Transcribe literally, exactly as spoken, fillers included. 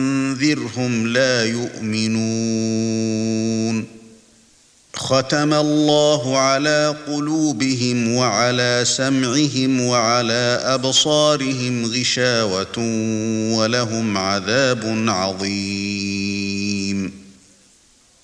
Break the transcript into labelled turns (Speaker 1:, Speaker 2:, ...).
Speaker 1: فأنذرهم لا يؤمنون ختم الله على قلوبهم وعلى سمعهم وعلى أبصارهم غشاوة ولهم عذاب عظيم